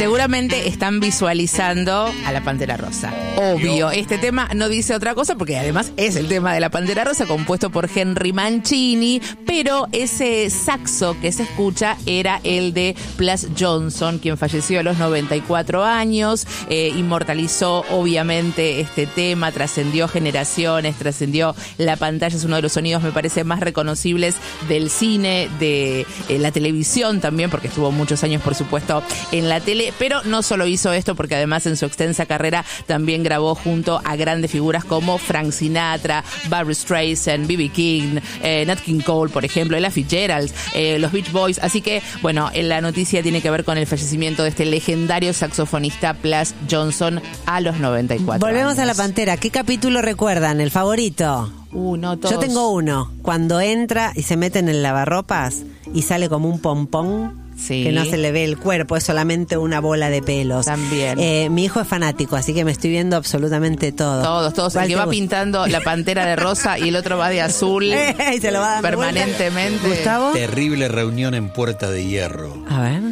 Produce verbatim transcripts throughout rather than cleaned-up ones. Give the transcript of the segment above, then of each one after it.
seguramente están visualizando a la Pantera Rosa. Obvio, este tema no dice otra cosa porque además es el tema de la Pantera Rosa, compuesto por Henry Mancini, pero ese saxo que se escucha era el de Plas Johnson, quien falleció a los noventa y cuatro años, eh, inmortalizó obviamente este tema, trascendió generaciones, trascendió la pantalla, es uno de los sonidos, me parece, más reconocibles del cine, de eh, la televisión también, porque estuvo muchos años, por supuesto, en la tele, pero no solo hizo esto, porque además en su extensa carrera también grabó junto a grandes figuras como Frank Sinatra, Barbra Streisand, B B King, eh, Nat King Cole, por ejemplo, Ella Fitzgerald, eh, los Beach Boys. Así que, bueno, la noticia tiene que ver con el fallecimiento de este legendario saxofonista Plas Johnson a los noventa y cuatro Volvemos años. a la Pantera. ¿Qué capítulo recuerdan? ¿El favorito? Uno, todos. Yo tengo uno. Cuando entra y se mete en el lavarropas y sale como un pompón. Sí. Que no se le ve el cuerpo, es solamente una bola de pelos. También. Eh, mi hijo es fanático, así que me estoy viendo absolutamente todo. Todos, todos. El que va pintando la pantera de rosa y el otro va de azul y se lo va dando permanentemente. vuelta. ¿Gustavo? Terrible reunión en Puerta de Hierro. A ver.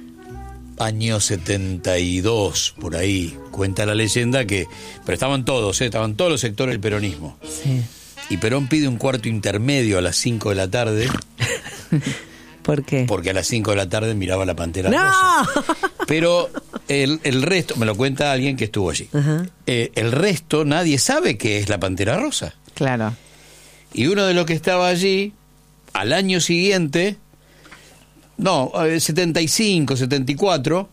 Año setenta y dos, por ahí. Cuenta la leyenda que... Pero estaban todos, ¿eh? Estaban todos los sectores del peronismo. Sí. Y Perón pide un cuarto intermedio a las cinco de la tarde... ¿Por qué? Porque a las cinco de la tarde miraba la Pantera ¡No! Rosa. Pero el, el resto, me lo cuenta alguien que estuvo allí. Uh-huh. Eh, el resto, nadie sabe qué es la Pantera Rosa. Claro. Y uno de los que estaba allí, al año siguiente, no, setenta y cinco, setenta y cuatro,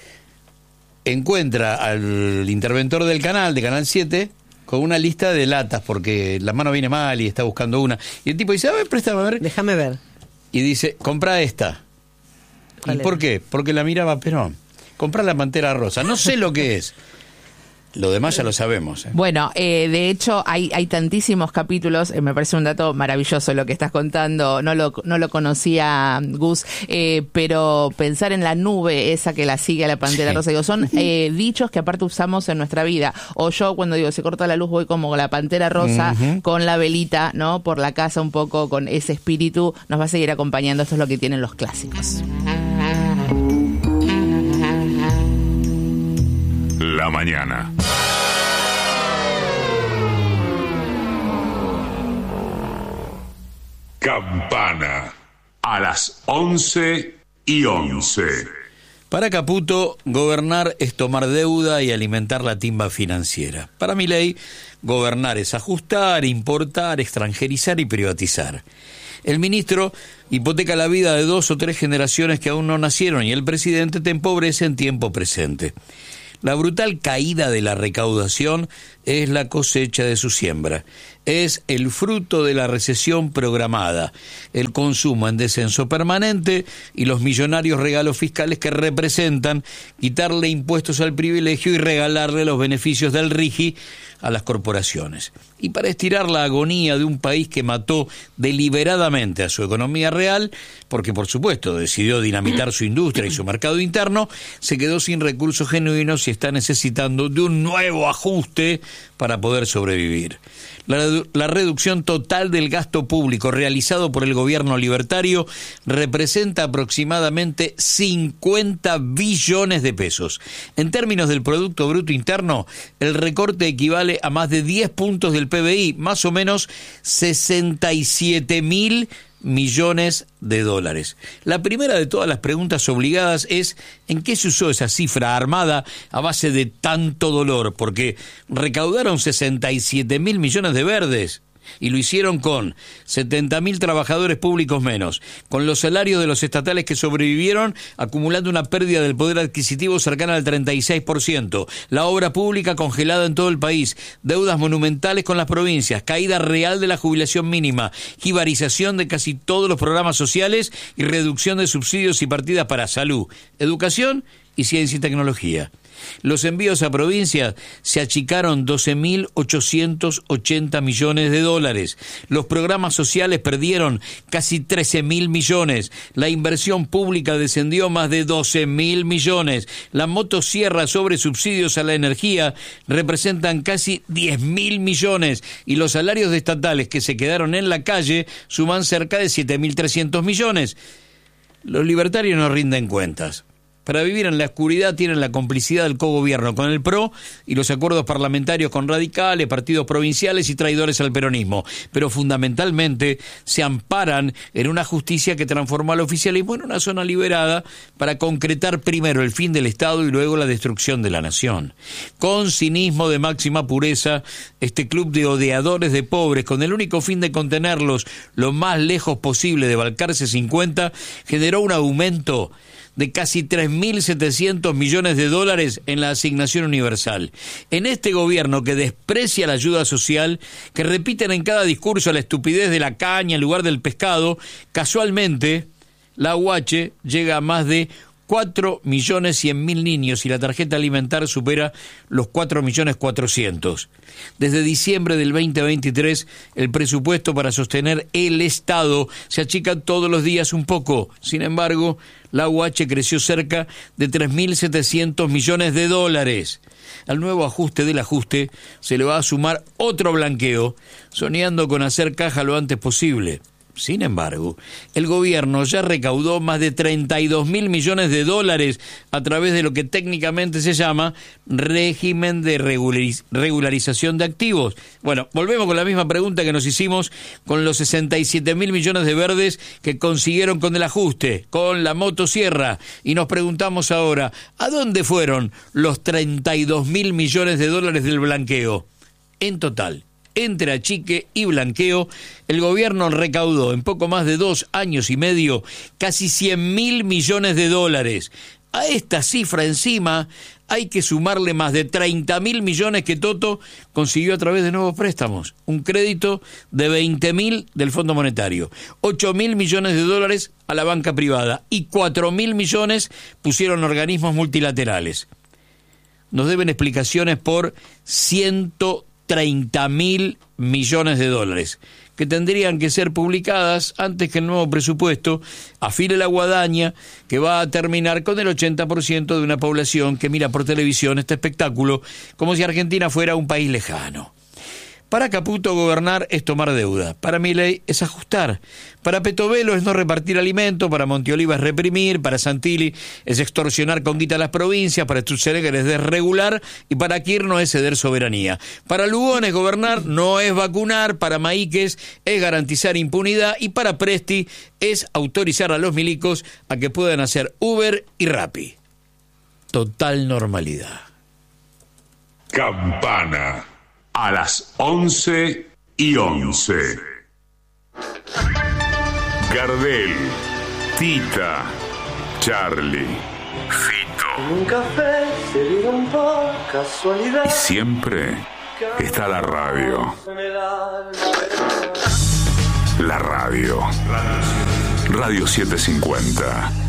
encuentra al interventor del canal, de Canal siete, con una lista de latas, porque la mano viene mal y está buscando una. Y el tipo dice, a ver, préstame, a ver. Déjame ver. Y dice, compra esta. ¿Y ¿Cuál por era? qué? Porque la miraba Perón. Compra la Pantera Rosa. No sé lo que es. Lo demás ya lo sabemos. ¿eh? Bueno, eh, de hecho hay hay tantísimos capítulos, eh, me parece un dato maravilloso lo que estás contando, no lo no lo conocía Gus, eh, pero pensar en la nube esa que la sigue a la Pantera Sí. Rosa, digo, son eh, dichos que aparte usamos en nuestra vida. O yo cuando digo se corta la luz voy como la Pantera Rosa, Uh-huh. con la velita, ¿no? Por la casa un poco, con ese espíritu, nos va a seguir acompañando. Esto es lo que tienen los clásicos. La mañana. Campana. A las once y once. Para Caputo, gobernar es tomar deuda y alimentar la timba financiera. Para Milei, gobernar es ajustar, importar, extranjerizar y privatizar. El ministro hipoteca la vida de dos o tres generaciones que aún no nacieron y el presidente te empobrece en tiempo presente. La brutal caída de la recaudación es la cosecha de su siembra. Es el fruto de la recesión programada, el consumo en descenso permanente y los millonarios regalos fiscales que representan quitarle impuestos al privilegio y regalarle los beneficios del RIGI a las corporaciones. Y para estirar la agonía de un país que mató deliberadamente a su economía real, porque por supuesto decidió dinamitar su industria y su mercado interno, se quedó sin recursos genuinos y está necesitando de un nuevo ajuste para poder sobrevivir. La, la reducción total del gasto público realizado por el gobierno libertario representa aproximadamente cincuenta billones de pesos. En términos del Producto Bruto Interno, el recorte equivale a más de diez puntos del P B I, más o menos sesenta y siete mil millones de dólares. La primera de todas las preguntas obligadas es ¿en qué se usó esa cifra armada a base de tanto dolor? Porque recaudaron sesenta y siete mil millones de verdes y lo hicieron con setenta mil trabajadores públicos menos, con los salarios de los estatales que sobrevivieron acumulando una pérdida del poder adquisitivo cercana al treinta y seis por ciento, la obra pública congelada en todo el país, deudas monumentales con las provincias, caída real de la jubilación mínima, jibarización de casi todos los programas sociales y reducción de subsidios y partidas para salud, educación y ciencia y tecnología. Los envíos a provincias se achicaron doce mil ochocientos ochenta millones de dólares. Los programas sociales perdieron casi trece mil millones. La inversión pública descendió más de doce mil millones. La motosierra sobre subsidios a la energía representan casi diez mil millones. Y los salarios de estatales que se quedaron en la calle suman cerca de siete mil trescientos millones. Los libertarios no rinden cuentas. Para vivir en la oscuridad tienen la complicidad del cogobierno con el P R O y los acuerdos parlamentarios con radicales, partidos provinciales y traidores al peronismo. Pero fundamentalmente se amparan en una justicia que transformó al oficialismo en una zona liberada para concretar primero el fin del Estado y luego la destrucción de la nación. Con cinismo de máxima pureza, este club de odiadores de pobres, con el único fin de contenerlos lo más lejos posible de Balcarce cincuenta, generó un aumento de casi tres mil setecientos millones de dólares en la asignación universal. En este gobierno que desprecia la ayuda social, que repiten en cada discurso la estupidez de la caña en lugar del pescado, casualmente la U H llega a más de cuatro millones cien mil niños y la tarjeta alimentar supera los cuatro millones cuatrocientos. Desde diciembre del veinte veintitrés, el presupuesto para sostener el Estado se achica todos los días un poco. Sin embargo, la U H creció cerca de tres mil setecientos millones de dólares. Al nuevo ajuste del ajuste se le va a sumar otro blanqueo, soñando con hacer caja lo antes posible. Sin embargo, el gobierno ya recaudó más de treinta y dos mil millones de dólares a través de lo que técnicamente se llama régimen de regulariz- regularización de activos. Bueno, volvemos con la misma pregunta que nos hicimos con los sesenta y siete mil millones de verdes que consiguieron con el ajuste, con la motosierra, y nos preguntamos ahora, ¿a dónde fueron los treinta y dos mil millones de dólares del blanqueo? En total, entre achique y blanqueo, el gobierno recaudó en poco más de dos años y medio casi cien mil millones de dólares. A esta cifra encima hay que sumarle más de treinta mil millones que Toto consiguió a través de nuevos préstamos. Un crédito de veinte mil del Fondo Monetario, ocho mil millones de dólares a la banca privada y cuatro mil millones pusieron organismos multilaterales. Nos deben explicaciones por ciento treinta mil millones de dólares, que tendrían que ser publicadas antes que el nuevo presupuesto afile la guadaña, que va a terminar con el ochenta por ciento de una población que mira por televisión este espectáculo como si Argentina fuera un país lejano. Para Caputo, gobernar es tomar deuda. Para Milei es ajustar. Para Petovelo es no repartir alimento. Para Monteoliva es reprimir. Para Santilli es extorsionar con guita a las provincias. Para Sturzenegger es desregular. Y para Kirchner es ceder soberanía. Para Lugones gobernar no es vacunar. Para Maíquez es garantizar impunidad. Y para Presti es autorizar a los milicos a que puedan hacer Uber y Rappi. Total normalidad. Campana. A las once y once. Gardel, Tita, Charlie, Fito. Un café se dieron por casualidad. Y siempre está la radio. La radio. Radio setecientos cincuenta.